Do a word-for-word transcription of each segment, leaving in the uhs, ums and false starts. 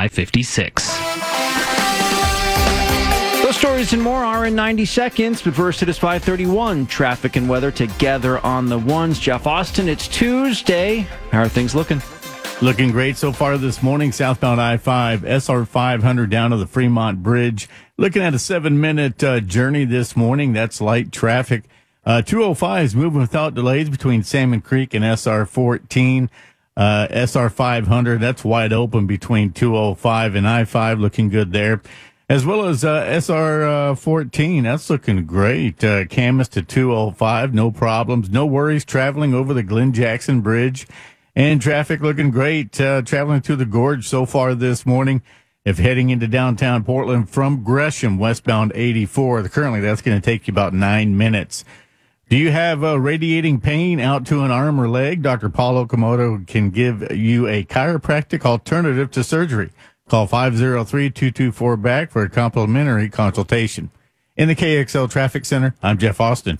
five fifty-six. Those stories and more are in ninety seconds, but first it is five thirty-one. Traffic and weather together on the ones. Jeff Austin, it's Tuesday. How are things looking? Looking great so far this morning. Southbound I five, S R five hundred down to the Fremont Bridge. Looking at a seven-minute uh, journey this morning. That's light traffic. Uh, two oh five is moving without delays between Salmon Creek and S R fourteen. Uh, S R five hundred, that's wide open between two oh five and I five. Looking good there. As well as uh, S R fourteen, that's looking great. Uh, Camas to two oh five, no problems. No worries traveling over the Glenn Jackson Bridge. And traffic looking great, uh, traveling through the gorge so far this morning. If heading into downtown Portland from Gresham, westbound eighty-four, currently that's going to take you about nine minutes. Do you have uh, radiating pain out to an arm or leg? Doctor Paul Okamoto can give you a chiropractic alternative to surgery. Call five oh three, two two four, B A C K for a complimentary consultation. In the K X L Traffic Center, I'm Jeff Austin.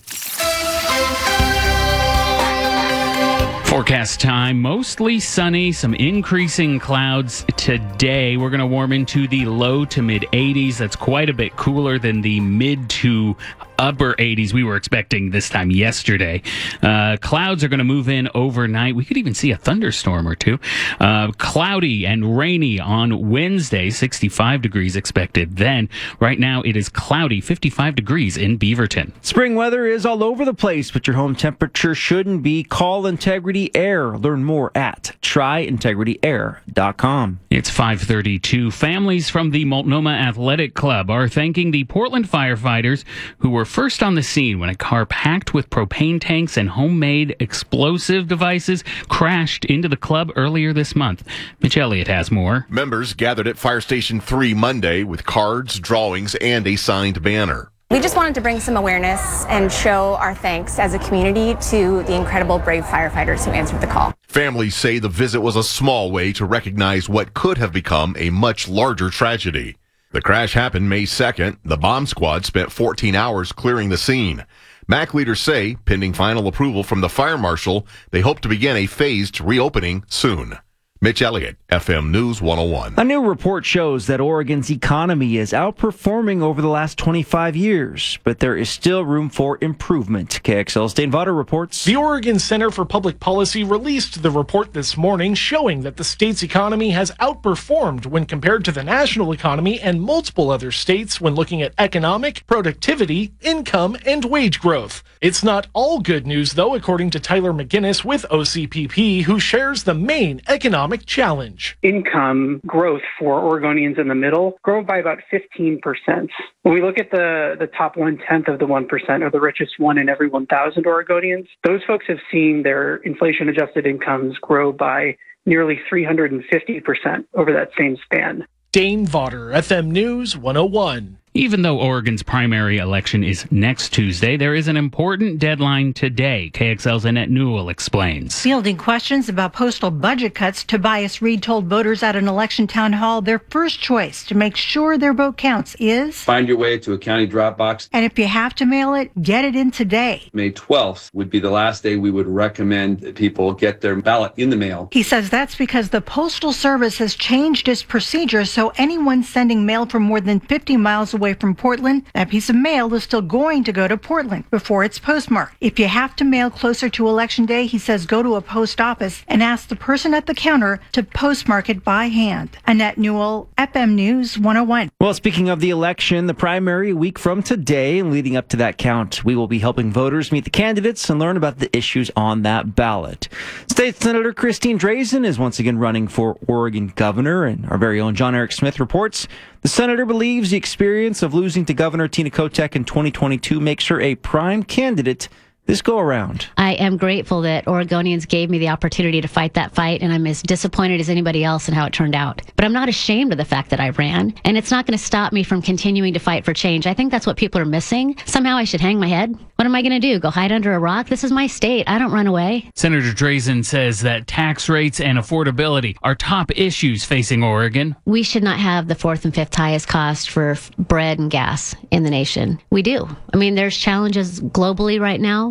Forecast time, mostly sunny, some increasing clouds today. We're going to warm into the low to mid eighties. That's quite a bit cooler than the mid to upper eighties we were expecting this time yesterday. Uh, clouds are going to move in overnight. We could even see a thunderstorm or two. Uh, cloudy and rainy on Wednesday, sixty-five degrees expected then. Right now it is cloudy, fifty-five degrees in Beaverton. Spring weather is all over the place, but your home temperature shouldn't be. Call Integrity Air. Learn more at try integrity air dot com. It's five thirty-two. Families from the Multnomah Athletic Club are thanking the Portland firefighters who were first on the scene when a car packed with propane tanks and homemade explosive devices crashed into the club earlier this month. Mitch Elliott has more. Members gathered at Fire Station three Monday with cards, drawings, and a signed banner. We just wanted to bring some awareness and show our thanks as a community to the incredible brave firefighters who answered the call. Families say the visit was a small way to recognize what could have become a much larger tragedy. The crash happened May second. The bomb squad spent fourteen hours clearing the scene. M A C leaders say, pending final approval from the fire marshal, they hope to begin a phased reopening soon. Mitch Elliott, F M News one oh one. A new report shows that Oregon's economy is outperforming over the last twenty-five years, but there is still room for improvement. K X L's Dane Vaughter reports. The Oregon Center for Public Policy released the report this morning showing that the state's economy has outperformed when compared to the national economy and multiple other states when looking at economic, productivity, income, and wage growth. It's not all good news, though, according to Tyler McGinnis with O C P P, who shares the main economic challenge. Income growth for Oregonians in the middle grew by about fifteen percent. When we look at the, the top one-tenth of the one percent, or the richest one in every one thousand Oregonians, those folks have seen their inflation-adjusted incomes grow by nearly three hundred fifty percent over that same span. Dane Vaughter, F M News one oh one. Even though Oregon's primary election is next Tuesday, there is an important deadline today. K X L's Annette Newell explains. Fielding questions about postal budget cuts, Tobias Reed told voters at an election town hall their first choice to make sure their vote counts is find your way to a county drop box. And if you have to mail it, get it in today. May twelfth would be the last day we would recommend that people get their ballot in the mail. He says that's because the Postal Service has changed its procedure, so anyone sending mail from more than fifty miles away from Portland, that piece of mail is still going to go to Portland before it's postmarked. If you have to mail closer to Election Day, he says go to a post office and ask the person at the counter to postmark it by hand. Annette Newell, F M News one oh one. Well, speaking of the election, the primary a week from today, and leading up to that count, we will be helping voters meet the candidates and learn about the issues on that ballot. State Senator Christine Drazan is once again running for Oregon governor, and our very own John Eric Smith reports the senator believes the experience of losing to Governor Tina Kotek in twenty twenty-two makes her a prime candidate this go around. I am grateful that Oregonians gave me the opportunity to fight that fight, and I'm as disappointed as anybody else in how it turned out. But I'm not ashamed of the fact that I ran, and it's not going to stop me from continuing to fight for change. I think that's what people are missing. Somehow I should hang my head. What am I going to do? Go hide under a rock? This is my state. I don't run away. Senator Drazan says that tax rates and affordability are top issues facing Oregon. We should not have the fourth and fifth highest cost for bread and gas in the nation. We do. I mean, there's challenges globally right now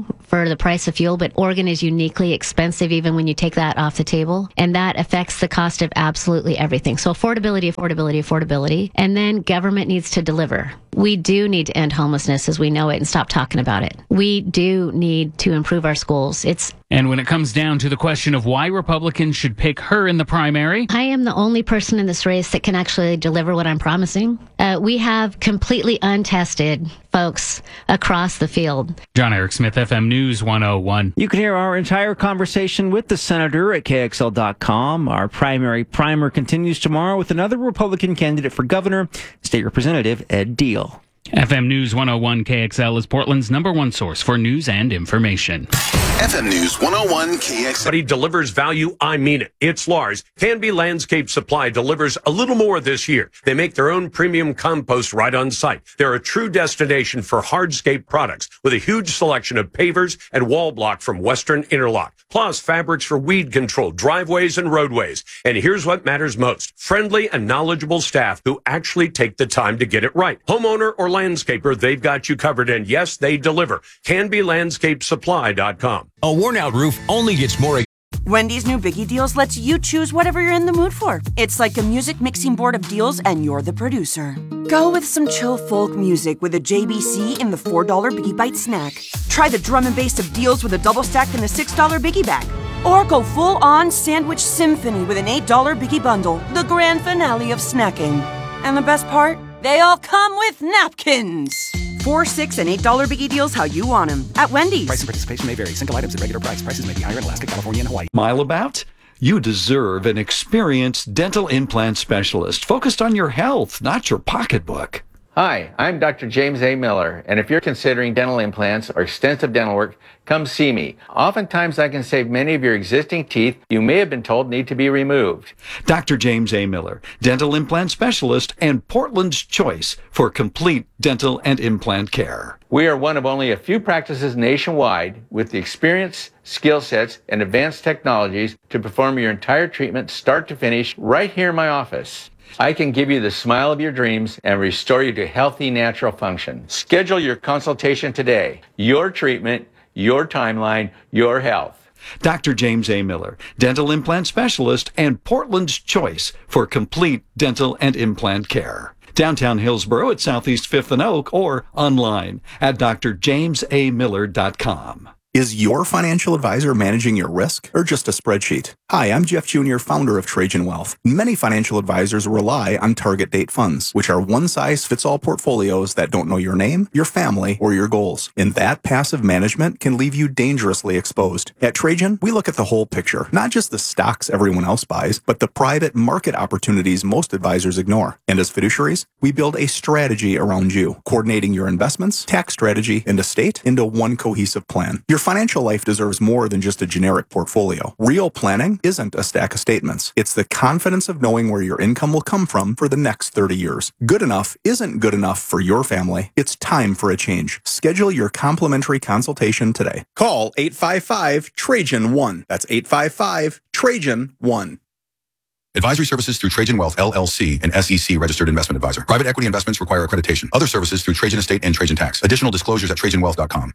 for the price of fuel, but Oregon is uniquely expensive even when you take that off the table. And that affects the cost of absolutely everything. So affordability, affordability, affordability. And then government needs to deliver. We do need to end homelessness as we know it and stop talking about it. We do need to improve our schools. It's And when it comes down to the question of why Republicans should pick her in the primary, I am the only person in this race that can actually deliver what I'm promising. Uh, we have completely untested folks across the field. John Eric Smith, F M News one oh one. You can hear our entire conversation with the senator at K X L dot com. Our primary primer continues tomorrow with another Republican candidate for governor, State Representative Ed Deal. F M News one oh one K X L is Portland's number one source for news and information. F M News one oh one K X L. But he delivers value. I mean it. It's Lars. Canby Landscape Supply delivers a little more this year. They make their own premium compost right on site. They're a true destination for hardscape products with a huge selection of pavers and wall block from Western Interlock, plus fabrics for weed control, driveways and roadways. And here's what matters most. Friendly and knowledgeable staff who actually take the time to get it right. Homeowner or landscaper, they've got you covered. And yes, they deliver. Canby Landscape Supply dot com. A worn-out roof only gets more... Wendy's new Biggie Deals lets you choose whatever you're in the mood for. It's like a music mixing board of deals, and you're the producer. Go with some chill folk music with a J B C in the four dollar Biggie Bite snack. Try the drum and bass of deals with a double stack in the six dollar Biggie Bag. Or go full-on sandwich symphony with an eight dollar Biggie Bundle, the grand finale of snacking. And the best part? They all come with napkins. Four, six, and eight dollar Biggie Deals how you want them at Wendy's. Price and participation may vary. Single items at regular price. Prices may be higher in Alaska, California, and Hawaii. Mile about? You deserve an experienced dental implant specialist focused on your health, not your pocketbook. Hi, I'm Doctor James A. Miller, and if you're considering dental implants or extensive dental work, come see me. Oftentimes I can save many of your existing teeth you may have been told need to be removed. Doctor James A. Miller, dental implant specialist and Portland's choice for complete dental and implant care. We are one of only a few practices nationwide with the experience, skill sets, and advanced technologies to perform your entire treatment start to finish right here in my office. I can give you the smile of your dreams and restore you to healthy, natural function. Schedule your consultation today. Your treatment, your timeline, your health. Doctor James A. Miller, dental implant specialist and Portland's choice for complete dental and implant care. Downtown Hillsborough at Southeast fifth and Oak or online at d r james a miller dot com. Is your financial advisor managing your risk or just a spreadsheet? Hi, I'm Jeff Junior, founder of Trajan Wealth. Many financial advisors rely on target date funds, which are one-size-fits-all portfolios that don't know your name, your family, or your goals. And that passive management can leave you dangerously exposed. At Trajan, we look at the whole picture, not just the stocks everyone else buys, but the private market opportunities most advisors ignore. And as fiduciaries, we build a strategy around you, coordinating your investments, tax strategy, and estate into one cohesive plan. Your financial life deserves more than just a generic portfolio. Real planning isn't a stack of statements. It's the confidence of knowing where your income will come from for the next thirty years. Good enough isn't good enough for your family. It's time for a change. Schedule your complimentary consultation today. Call eight five five Trajan one. That's eight five five Trajan one. Advisory services through Trajan Wealth, L L C, an S E C registered investment advisor. Private equity investments require accreditation. Other services through Trajan Estate and Trajan Tax. Additional disclosures at trajan wealth dot com.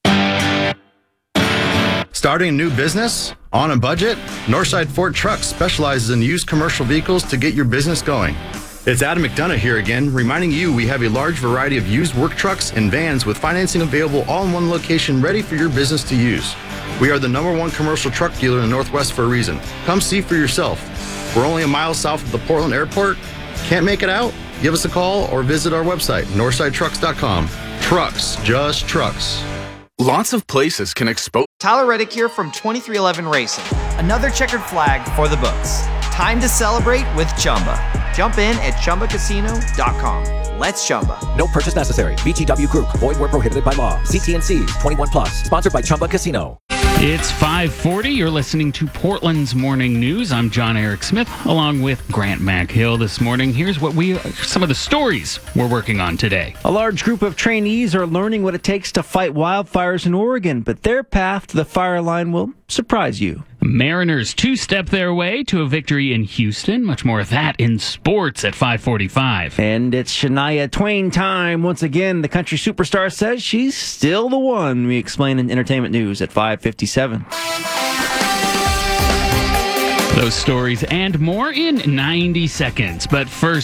Starting a new business? On a budget? Northside Ford Trucks specializes in used commercial vehicles to get your business going. It's Adam McDonough here again, reminding you we have a large variety of used work trucks and vans with financing available all in one location ready for your business to use. We are the number one commercial truck dealer in the Northwest for a reason. Come see for yourself. We're only a mile south of the Portland Airport. Can't make it out? Give us a call or visit our website, northside trucks dot com. Trucks, just trucks. Lots of places can expose. Tyler Reddick here from twenty-three eleven Racing. Another checkered flag for the books. Time to celebrate with Chumba. Jump in at chumba casino dot com. Let's Chumba. No purchase necessary. B G W Group. Void where prohibited by law. C T N C. twenty-one plus. Sponsored by Chumba Casino. It's five forty. You're listening to Portland's Morning News. I'm John Eric Smith, along with Grant McHill this morning. Here's what we, some of the stories we're working on today. A large group of trainees are learning what it takes to fight wildfires in Oregon, but their path to the fire line will surprise you. Mariners two-step their way to a victory in Houston. Much more of that in sports at five forty-five. And it's Shania Twain time. Once again, the country superstar says she's still the one. We explain in entertainment news at five fifty-seven. Those stories and more in ninety seconds. But first,